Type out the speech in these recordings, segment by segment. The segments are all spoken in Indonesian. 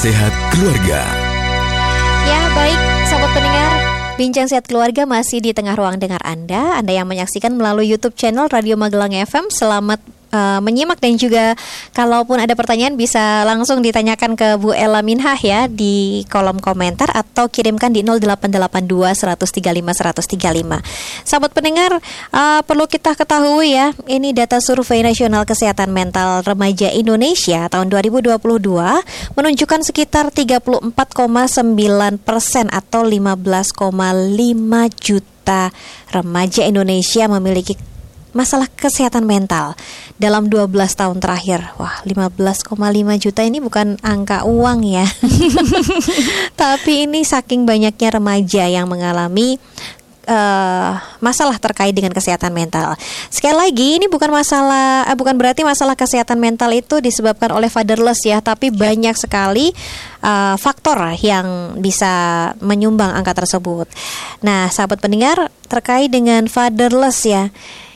Sehat Keluarga. Ya, baik sahabat pendengar, Bincang Sehat Keluarga masih di tengah ruang dengar Anda yang menyaksikan melalui YouTube channel Radio Magelang FM. Selamat menyimak, dan juga kalaupun ada pertanyaan bisa langsung ditanyakan ke Bu Ella Minhah ya di kolom komentar atau kirimkan di 0882 135 135. Sahabat pendengar, perlu kita ketahui ya, ini data Survei Nasional Kesehatan Mental Remaja Indonesia tahun 2022 menunjukkan sekitar 34,9% atau 15,5 juta remaja Indonesia memiliki masalah kesehatan mental dalam 12 tahun terakhir. Wah, 15,5 juta ini bukan angka uang ya. Tapi ini saking banyaknya remaja yang mengalami masalah terkait dengan kesehatan mental. Sekali lagi, ini bukan berarti masalah kesehatan mental itu disebabkan oleh fatherless ya, tapi banyak sekali faktor yang bisa menyumbang angka tersebut. Nah, sahabat pendengar, terkait dengan fatherless ya,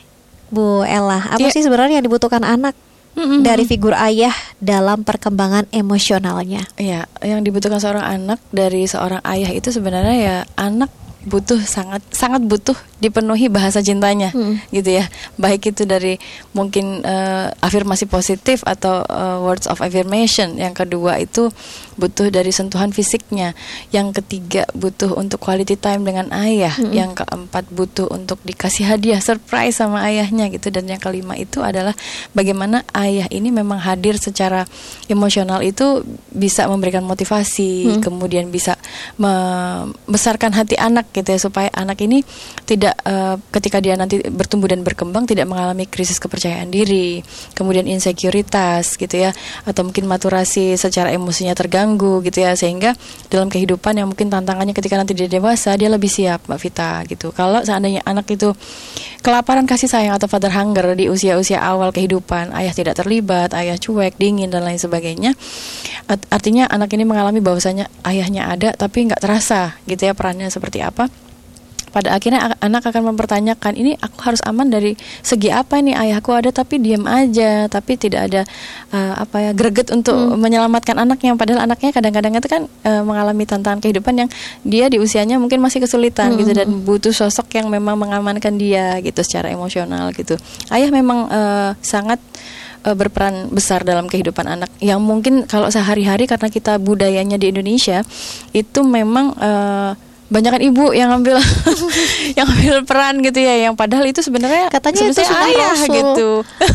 Bu Ella, apa sih sebenarnya yang dibutuhkan anak dari figur ayah dalam perkembangan emosionalnya? Iya, yang dibutuhkan seorang anak dari seorang ayah itu sebenarnya ya, anak butuh sangat butuh dipenuhi bahasa cintanya, gitu ya. Baik itu dari mungkin afirmasi positif atau words of affirmation. Yang kedua itu butuh dari sentuhan fisiknya. Yang ketiga butuh untuk quality time dengan ayah. Yang keempat butuh untuk dikasih hadiah surprise sama ayahnya gitu. Dan yang kelima itu adalah bagaimana ayah ini memang hadir secara emosional itu bisa memberikan motivasi, kemudian bisa membesarkan hati anak gitu ya, supaya anak ini tidak ketika dia nanti bertumbuh dan berkembang tidak mengalami krisis kepercayaan diri, kemudian insekuritas gitu ya, atau mungkin maturasi secara emosinya terganggu gitu ya, sehingga dalam kehidupan yang mungkin tantangannya ketika nanti dia dewasa dia lebih siap, Mbak Vita gitu. Kalau seandainya anak itu kelaparan kasih sayang atau father hunger di usia-usia awal kehidupan, ayah tidak terlibat, ayah cuek, dingin dan lain sebagainya, artinya anak ini mengalami bahwasanya ayahnya ada tapi nggak terasa gitu ya perannya seperti apa. Pada akhirnya anak akan mempertanyakan, ini aku harus aman dari segi apa ini, ayahku ada tapi diam aja, tapi tidak ada greget untuk menyelamatkan anaknya. Padahal anaknya kadang-kadang itu kan mengalami tantangan kehidupan yang dia di usianya mungkin masih kesulitan gitu, dan butuh sosok yang memang mengamankan dia gitu secara emosional gitu. Ayah memang sangat berperan besar dalam kehidupan anak, yang mungkin kalau sehari-hari karena kita budayanya di Indonesia itu memang banyakan ibu yang ambil yang ambil peran gitu ya, yang padahal itu sebenarnya katanya itu sunnah ayah Rasul gitu.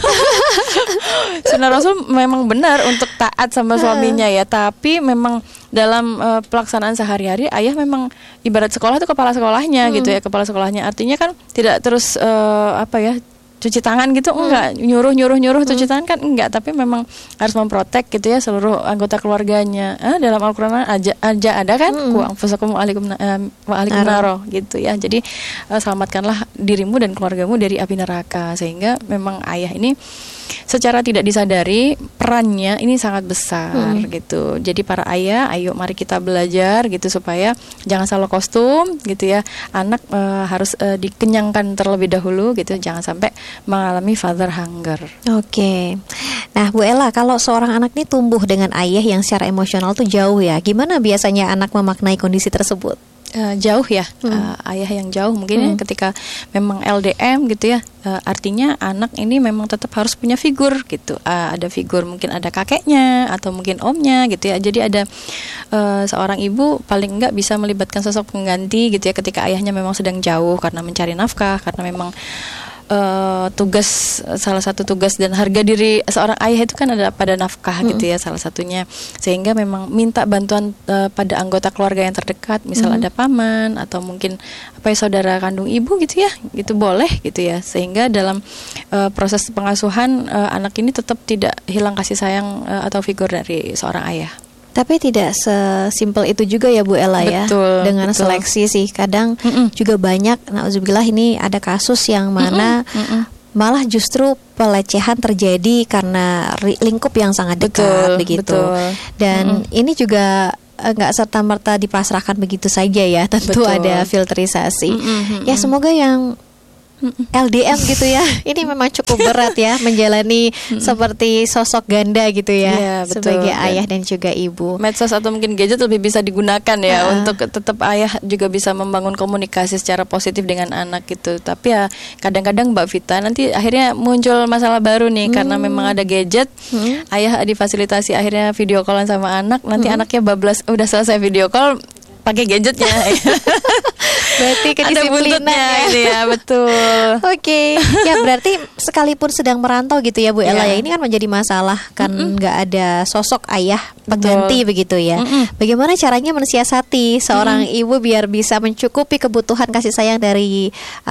Sunnah Rasul memang benar untuk taat sama suaminya ya, tapi memang dalam pelaksanaan sehari-hari ayah memang ibarat sekolah itu kepala sekolahnya gitu ya, kepala sekolahnya. Artinya kan tidak terus cuci tangan gitu, enggak, nyuruh cuci tangan kan enggak, tapi memang harus memprotek gitu ya seluruh anggota keluarganya. Dalam Al-Qur'an aja ada kan, ku anfusakum wa alaikum naro gitu ya. Jadi selamatkanlah dirimu dan keluargamu dari api neraka. Sehingga memang ayah ini secara tidak disadari perannya ini sangat besar gitu. Jadi para ayah, ayo mari kita belajar gitu supaya jangan salah kostum gitu ya. Anak harus dikenyangkan terlebih dahulu gitu, jangan sampai mengalami father hunger. Oke. Nah, Bu Ella, kalau seorang anak ini tumbuh dengan ayah yang secara emosional tuh jauh ya, gimana biasanya anak memaknai kondisi tersebut? Jauh ya, ayah yang jauh mungkin ya, ketika memang LDM gitu ya, artinya anak ini memang tetap harus punya figur gitu, ada figur, mungkin ada kakeknya atau mungkin omnya gitu ya. Jadi ada seorang ibu paling enggak bisa melibatkan sosok pengganti gitu ya ketika ayahnya memang sedang jauh karena mencari nafkah, karena memang salah satu tugas dan harga diri seorang ayah itu kan ada pada nafkah gitu ya, salah satunya. Sehingga memang minta bantuan pada anggota keluarga yang terdekat, misal ada paman atau mungkin saudara kandung ibu gitu ya, gitu boleh gitu ya. Sehingga dalam proses pengasuhan anak ini tetap tidak hilang kasih sayang atau figur dari seorang ayah. Tapi tidak sesimpel itu juga ya Bu Ella ya. Dengan seleksi sih kadang juga banyak, nauzubillah, ini ada kasus yang mana malah justru pelecehan terjadi karena lingkup yang sangat dekat begitu. Dan ini juga nggak serta-merta dipasrahkan begitu saja ya, tentu ada filterisasi. Ya semoga yang LDM gitu ya. Ini memang cukup berat ya menjalani seperti sosok ganda gitu ya, Iya, betul. sebagai ayah dan juga ibu. Medsos atau mungkin gadget lebih bisa digunakan ya untuk tetap ayah juga bisa membangun komunikasi secara positif dengan anak gitu. Tapi ya kadang-kadang Mbak Vita nanti akhirnya muncul masalah baru nih karena memang ada gadget. Ayah difasilitasi akhirnya video callan sama anak, nanti anaknya bablas udah selesai video call pakai gadgetnya. Berarti kedisiplinan ya. Gitu ya, betul. Oke, ya berarti sekalipun sedang merantau gitu ya Bu Ella ya, ini kan menjadi masalah kan nggak ada sosok ayah pengganti begitu ya. Bagaimana caranya mensiasati seorang ibu biar bisa mencukupi kebutuhan kasih sayang dari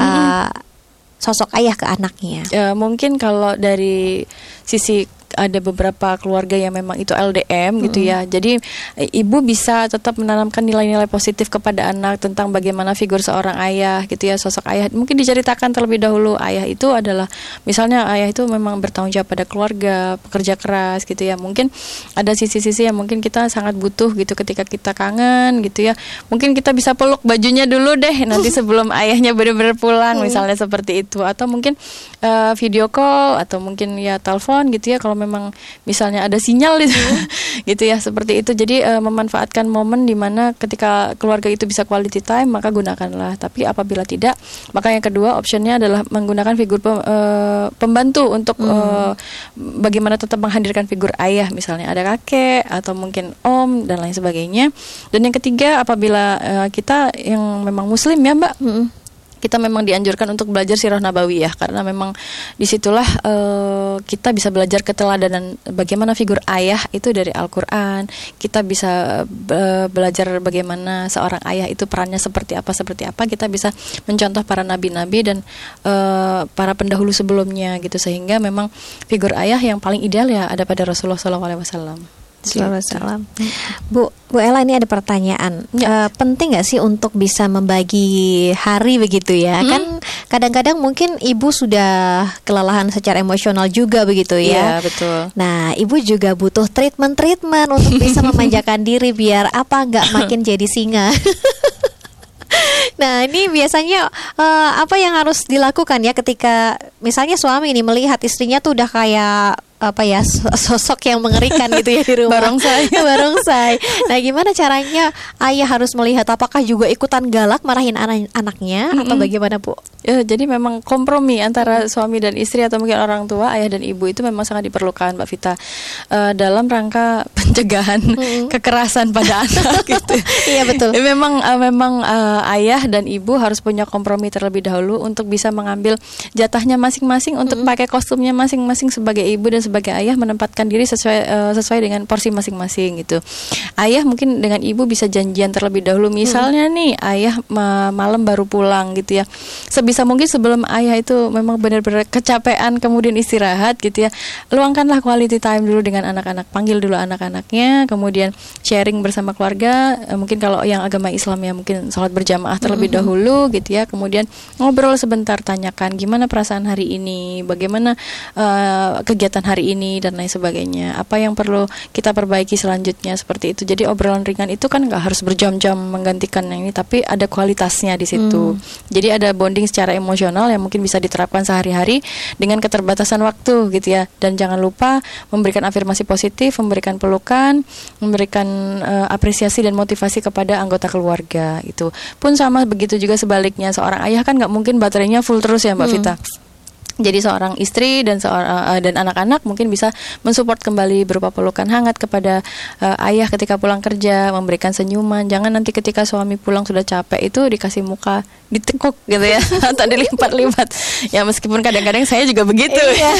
sosok ayah ke anaknya? Mungkin kalau dari sisi ada beberapa keluarga yang memang itu LDM gitu ya. Jadi ibu bisa tetap menanamkan nilai-nilai positif kepada anak tentang bagaimana figur seorang ayah gitu ya, sosok ayah. Mungkin diceritakan terlebih dahulu ayah itu adalah misalnya ayah itu memang bertanggung jawab pada keluarga, pekerja keras gitu ya. Mungkin ada sisi-sisi yang mungkin kita sangat butuh gitu ketika kita kangen gitu ya. Mungkin kita bisa peluk bajunya dulu deh nanti sebelum ayahnya benar-benar pulang misalnya seperti itu, atau mungkin video call atau mungkin ya telepon gitu ya kalau memang misalnya ada sinyal gitu, gitu ya seperti itu. Jadi memanfaatkan momen di mana ketika keluarga itu bisa quality time maka gunakanlah. Tapi apabila tidak, maka yang kedua optionnya adalah menggunakan figur pembantu untuk bagaimana tetap menghadirkan figur ayah, misalnya ada kakek atau mungkin om dan lain sebagainya. Dan yang ketiga apabila kita yang memang muslim ya Mbak, kita memang dianjurkan untuk belajar sirah nabawiyah karena memang disitulah kita bisa belajar keteladanan bagaimana figur ayah itu dari Al-Quran. Kita bisa belajar bagaimana seorang ayah itu perannya seperti apa. Kita bisa mencontoh para nabi-nabi dan para pendahulu sebelumnya gitu, sehingga memang figur ayah yang paling ideal ya ada pada Rasulullah SAW. Salam. Bu Ella, ini ada pertanyaan. Penting nggak sih untuk bisa membagi hari begitu ya? Kan kadang-kadang mungkin ibu sudah kelelahan secara emosional juga begitu ya. Iya, betul. Nah, ibu juga butuh treatment untuk bisa memanjakan diri biar nggak makin jadi singa. Nah, ini biasanya apa yang harus dilakukan ya ketika misalnya suami ini melihat istrinya tuh udah kayak sosok yang mengerikan gitu ya di rumah. Barongsai. Nah, gimana caranya ayah harus melihat apakah juga ikutan galak marahin anaknya atau bagaimana Bu? Ya, jadi memang kompromi antara suami dan istri atau mungkin orang tua, ayah dan ibu itu memang sangat diperlukan Mbak Vita dalam rangka pencegahan kekerasan pada anak gitu. Iya betul. Memang ayah dan ibu harus punya kompromi terlebih dahulu untuk bisa mengambil jatahnya masing-masing untuk pakai kostumnya masing-masing sebagai ibu dan sebagai ayah menempatkan diri sesuai dengan porsi masing-masing gitu. Ayah mungkin dengan ibu bisa janjian terlebih dahulu. Misalnya nih ayah malam baru pulang gitu ya. Sebisa mungkin sebelum ayah itu memang benar-benar kecapean kemudian istirahat gitu ya. Luangkanlah quality time dulu dengan anak-anak. Panggil dulu anak-anaknya, kemudian sharing bersama keluarga. Mungkin kalau yang agama Islam ya mungkin sholat berjamaah terlebih dahulu gitu ya. Kemudian ngobrol sebentar, tanyakan gimana perasaan hari ini, bagaimana kegiatan hari ini dan lain sebagainya. Apa yang perlu kita perbaiki selanjutnya seperti itu. Jadi obrolan ringan itu kan nggak harus berjam-jam menggantikan yang ini, tapi ada kualitasnya di situ. Jadi ada bonding secara emosional yang mungkin bisa diterapkan sehari-hari dengan keterbatasan waktu gitu ya. Dan jangan lupa memberikan afirmasi positif, memberikan pelukan, memberikan apresiasi dan motivasi kepada anggota keluarga itu. Pun sama begitu juga sebaliknya, seorang ayah kan nggak mungkin baterainya full terus ya Mbak Vita. Jadi seorang istri dan anak-anak mungkin bisa mensupport kembali berupa pelukan hangat kepada ayah ketika pulang kerja, memberikan senyuman. Jangan nanti ketika suami pulang sudah capek itu dikasih muka ditekuk gitu ya atau dilipat-lipat. Ya meskipun kadang-kadang saya juga begitu ya.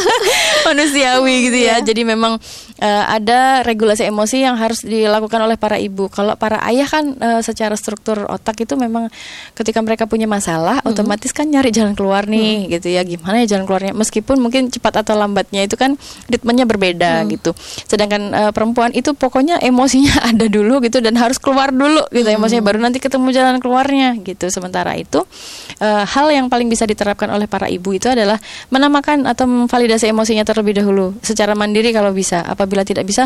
Manusiawi gitu ya. Jadi memang ada regulasi emosi yang harus dilakukan oleh para ibu. Kalau para ayah kan secara struktur otak itu memang ketika mereka punya masalah otomatis kan nyari jalan keluar nih gitu ya. Gimana gimana ya jalan keluarnya, meskipun mungkin cepat atau lambatnya itu kan ritmenya berbeda gitu. Sedangkan perempuan itu pokoknya emosinya ada dulu gitu dan harus keluar dulu gitu emosinya, baru nanti ketemu jalan keluarnya gitu. Sementara itu hal yang paling bisa diterapkan oleh para ibu itu adalah menamakan atau memvalidasi emosinya terlebih dahulu secara mandiri kalau bisa. Apabila tidak bisa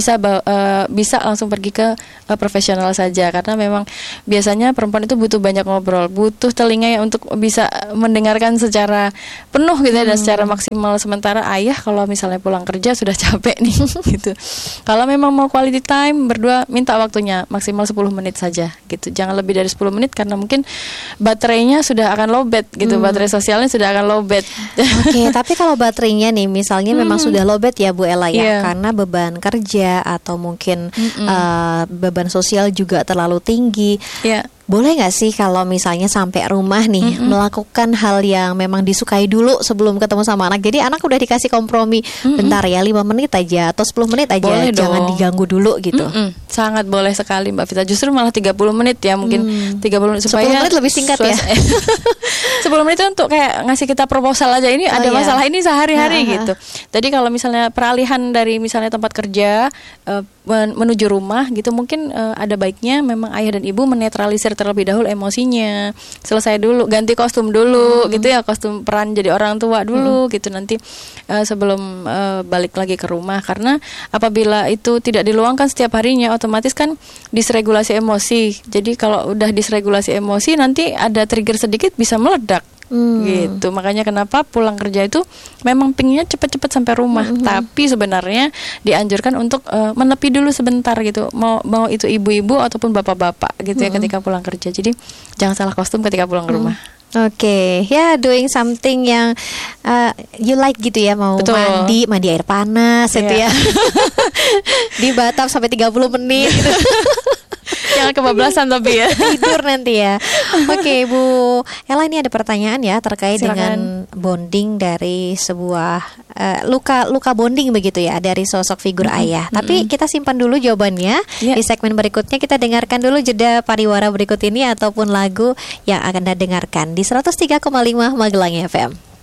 langsung pergi ke profesional saja, karena memang biasanya perempuan itu butuh banyak ngobrol, butuh telinga yang untuk bisa mendengarkan secara penuh gitu ya, dan secara maksimal. Sementara ayah kalau misalnya pulang kerja sudah capek nih gitu. Kalau memang mau quality time berdua, minta waktunya maksimal 10 menit saja gitu. Jangan lebih dari 10 menit karena mungkin baterainya sudah akan lowbat gitu. Baterai sosialnya sudah akan lowbat. Oke, tapi kalau baterainya nih misalnya memang sudah lowbat ya Bu Ella ya, karena beban kerja atau mungkin beban sosial juga terlalu tinggi. Boleh nggak sih kalau misalnya sampai rumah nih melakukan hal yang memang disukai dulu sebelum ketemu sama anak? Jadi anak udah dikasih kompromi, bentar ya 5 menit aja atau 10 menit aja, boleh jangan dong, diganggu dulu gitu. Sangat boleh sekali Mbak Vita. Justru malah 30 menit ya, mungkin 30 menit supaya 10 menit lebih singkat ya. 10 menit itu untuk kayak ngasih kita proposal aja, ini ada masalah ini sehari-hari gitu. Jadi kalau misalnya peralihan dari misalnya tempat kerja menuju rumah gitu, mungkin ada baiknya memang ayah dan ibu menetralisir terlebih dahulu emosinya, selesai dulu, ganti kostum dulu gitu ya, kostum peran jadi orang tua dulu gitu, nanti sebelum balik lagi ke rumah. Karena apabila itu tidak diluangkan setiap harinya, otomatis kan disregulasi emosi. Jadi kalau udah disregulasi emosi, nanti ada trigger sedikit bisa meledak. Gitu. Makanya kenapa pulang kerja itu memang pinginnya cepat-cepat sampai rumah, tapi sebenarnya dianjurkan untuk menepi dulu sebentar gitu. Mau itu ibu-ibu ataupun bapak-bapak gitu ya ketika pulang kerja. Jadi jangan salah kostum ketika pulang ke rumah. Oke, ya doing something yang you like gitu ya, mau mandi air panas gitu ya. Di bathtub sampai 30 menit gitu. Jangan kebablasan tapi ya. Tidur nanti ya. Oke, Bu Ella, ini ada pertanyaan ya terkait dengan bonding dari sebuah luka bonding begitu ya dari sosok figur ayah. Tapi kita simpan dulu jawabannya. Di segmen berikutnya kita dengarkan dulu jeda pariwara berikut ini ataupun lagu yang akan Anda dengarkan di 103,5 Magelang FM.